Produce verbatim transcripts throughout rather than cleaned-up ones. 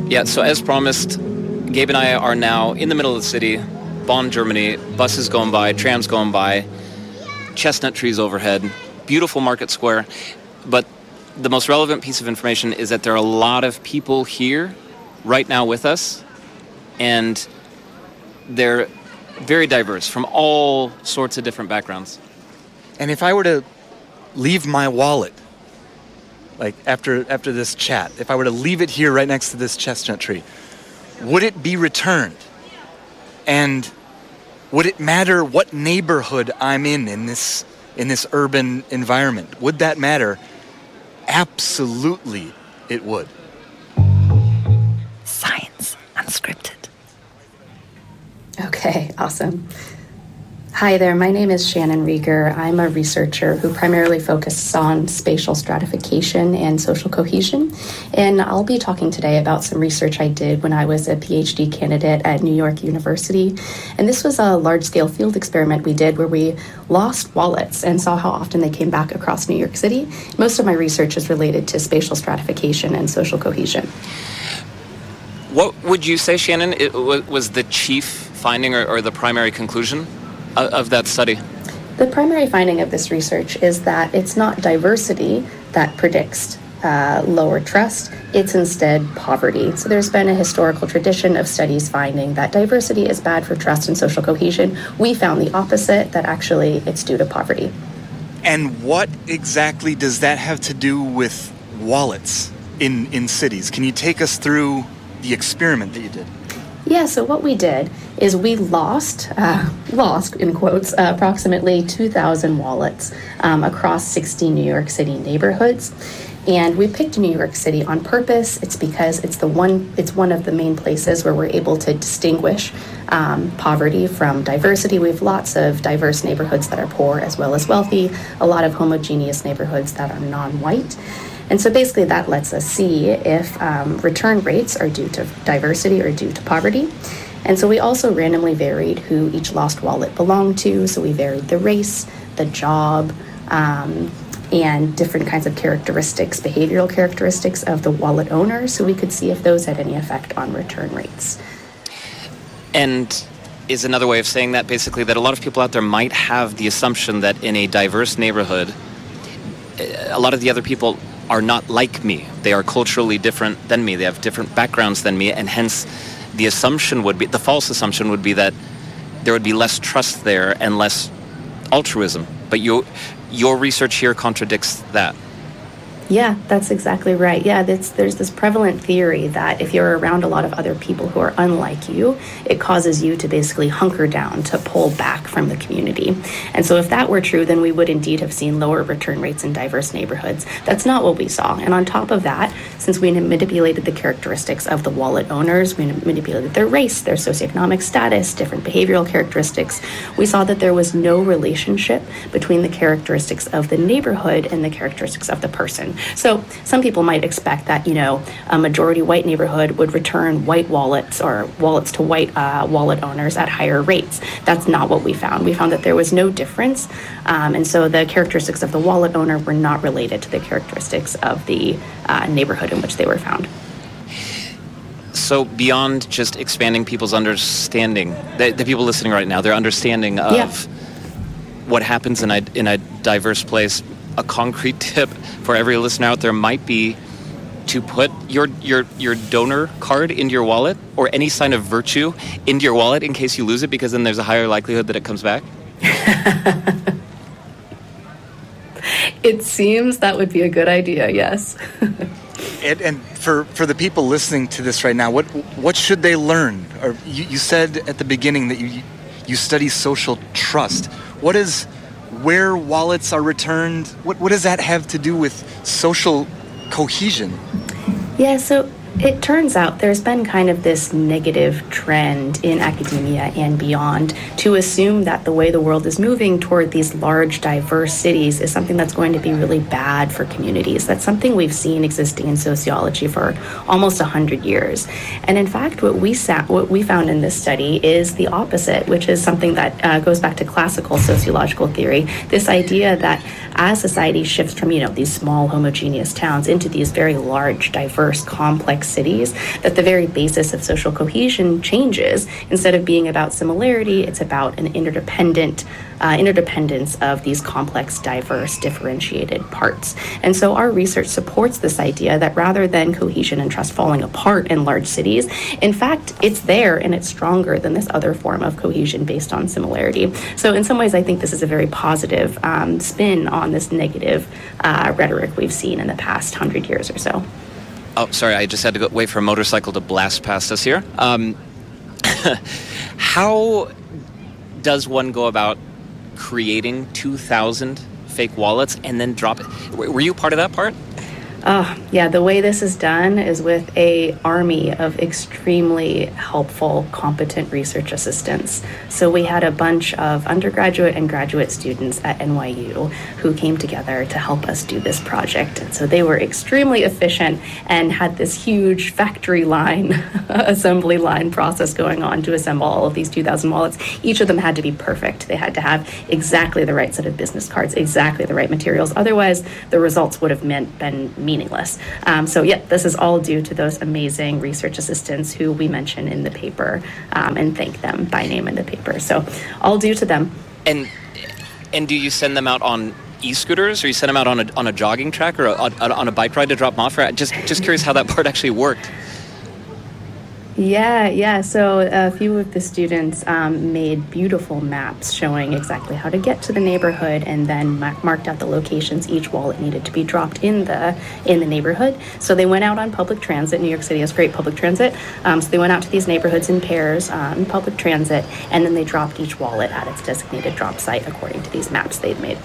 Yeah, so as promised, Gabe and I are now in the middle of the city, Bonn, Germany, buses going by, trams going by, chestnut trees overhead, beautiful market square. But the most relevant piece of information is that there are a lot of people here right now with us, and they're very diverse from all sorts of different backgrounds. And if I were to leave my wallet, like after after this chat, if I were to leave it here right next to this chestnut tree, would it be returned? And would it matter what neighborhood I'm in in this in this urban environment? Would that matter? Absolutely, it would. Science Unscripted. Okay, awesome. Hi there, my name is Shannon Rieger. I'm a researcher who primarily focuses on spatial stratification and social cohesion, and I'll be talking today about some research I did when I was a PhD candidate at New York University. And this was a large-scale field experiment we did where we lost wallets and saw how often they came back across New York City. Most of my research is related to spatial stratification and social cohesion. What would you say, Shannon, it was the chief finding or, or the primary conclusion of that study? The primary finding of this research is that it's not diversity that predicts uh, lower trust, it's instead poverty. So there's been a historical tradition of studies finding that diversity is bad for trust and social cohesion. We found the opposite, that actually it's due to poverty. And what exactly does that have to do with wallets in, in cities? Can you take us through the experiment that you did? Yeah, so what we did is we lost, uh, lost in quotes, uh, approximately two thousand wallets um, across sixty New York City neighborhoods. And we picked New York City on purpose. It's because it's the one, it's one of the main places where we're able to distinguish um, poverty from diversity. We have lots of diverse neighborhoods that are poor as well as wealthy, a lot of homogeneous neighborhoods that are non-white. And so basically that lets us see if um, return rates are due to diversity or due to poverty. And so we also randomly varied who each lost wallet belonged to. So we varied the race, the job, um, and different kinds of characteristics, behavioral characteristics of the wallet owner, so we could see if those had any effect on return rates. And is another way of saying that basically that a lot of people out there might have the assumption that in a diverse neighborhood, a lot of the other people are not like me. They are culturally different than me. They have different backgrounds than me, and hence the assumption would be, the false assumption would be that there would be less trust there and less altruism. But you, your research here contradicts that. Yeah, that's exactly right. Yeah, that's, there's this prevalent theory that if you're around a lot of other people who are unlike you, it causes you to basically hunker down, to pull back from the community. And so if that were true, then we would indeed have seen lower return rates in diverse neighborhoods. That's not what we saw. And on top of that, since we manipulated the characteristics of the wallet owners, we manipulated their race, their socioeconomic status, different behavioral characteristics, we saw that there was no relationship between the characteristics of the neighborhood and the characteristics of the person. So some people might expect that, you know, a majority white neighborhood would return white wallets or wallets to white uh, wallet owners at higher rates. That's not what we found. We found that there was no difference. Um, and so the characteristics of the wallet owner were not related to the characteristics of the uh, neighborhood in which they were found. So beyond just expanding people's understanding, the, the people listening right now, their understanding of yeah. what happens in a, in a diverse place, a concrete tip for every listener out there might be to put your your your donor card into your wallet, or any sign of virtue into your wallet in case you lose it, because then there's a higher likelihood that it comes back. It seems that would be a good idea, yes. and, and for, for the people listening to this right now, what what should they learn? Or you, you said at the beginning that you you study social trust. What is where wallets are returned? What what does that have to do with social cohesion? Yeah, so it turns out there's been kind of this negative trend in academia and beyond to assume that the way the world is moving toward these large, diverse cities is something that's going to be really bad for communities. That's something we've seen existing in sociology for almost one hundred years. And in fact, what we sa- what we found in this study is the opposite, which is something that uh, goes back to classical sociological theory, this idea that as society shifts from, you know, these small homogeneous towns into these very large, diverse, complex complex cities, that the very basis of social cohesion changes. Instead of being about similarity, it's about an interdependent uh, interdependence of these complex, diverse, differentiated parts. And so our research supports this idea that rather than cohesion and trust falling apart in large cities, in fact, it's there and it's stronger than this other form of cohesion based on similarity. So in some ways, I think this is a very positive um, spin on this negative uh, rhetoric we've seen in the past hundred years or so. Oh, sorry, I just had to go wait for a motorcycle to blast past us here. Um, how does one go about creating two thousand fake wallets and then drop it? Were you part of that part? Uh, yeah, the way this is done is with a army of extremely helpful, competent research assistants. So we had a bunch of undergraduate and graduate students at N Y U who came together to help us do this project. And so they were extremely efficient and had this huge factory line, assembly line process going on to assemble all of these two thousand wallets. Each of them had to be perfect. They had to have exactly the right set of business cards, exactly the right materials. Otherwise, the results would have meant been meaningless. meaningless. Um, so yeah, this is all due to those amazing research assistants who we mention in the paper um, and thank them by name in the paper. So all due to them. And and do you send them out on e-scooters, or you send them out on a on a jogging track, or a, on, on a bike ride to drop them off? Or just just curious how that part actually worked. Yeah, yeah. So a few of the students um, made beautiful maps showing exactly how to get to the neighborhood, and then ma- marked out the locations each wallet needed to be dropped in the in the neighborhood. So they went out on public transit. New York City has great public transit. Um, so they went out to these neighborhoods in pairs on public transit, and then they dropped each wallet at its designated drop site according to these maps they'd made.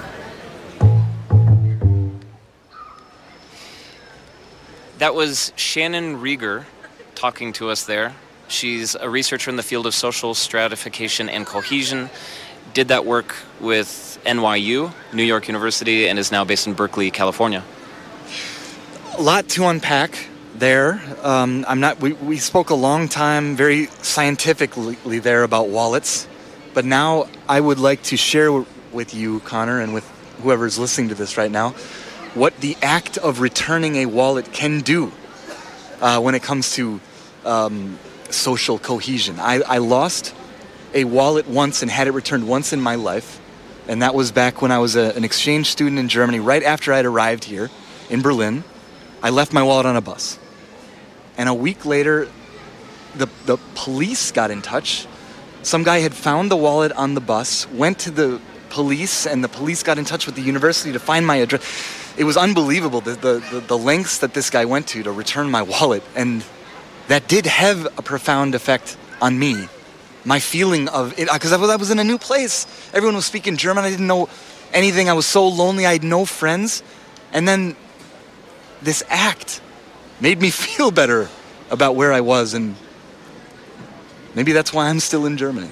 That was Shannon Rieger talking to us there. She's a researcher in the field of social stratification and cohesion, did that work with N Y U, New York University, and is now based in Berkeley, California. A lot to unpack there. Um, I'm not. We, we spoke a long time, very scientifically there about wallets, but now I would like to share with you, Connor, and with whoever's listening to this right now, what the act of returning a wallet can do uh, when it comes to Um, social cohesion. I, I lost a wallet once and had it returned once in my life, and that was back when I was a, an exchange student in Germany. Right after I'd arrived here in Berlin, I left my wallet on a bus. And a week later, the, the police got in touch. Some guy had found the wallet on the bus, went to the police, and the police got in touch with the university to find my address. It was unbelievable, the, the, the, the lengths that this guy went to to return my wallet. And that did have a profound effect on me. My feeling of it, because I was, I was in a new place. Everyone was speaking German. I didn't know anything. I was so lonely. I had no friends. And then this act made me feel better about where I was. And maybe that's why I'm still in Germany.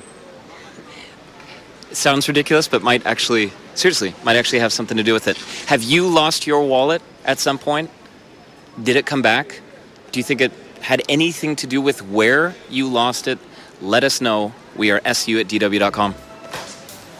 It sounds ridiculous, but might actually, seriously, might actually have something to do with it. Have you lost your wallet at some point? Did it come back? Do you think it had anything to do with where you lost it? Let us know. We are S U at D W dot com.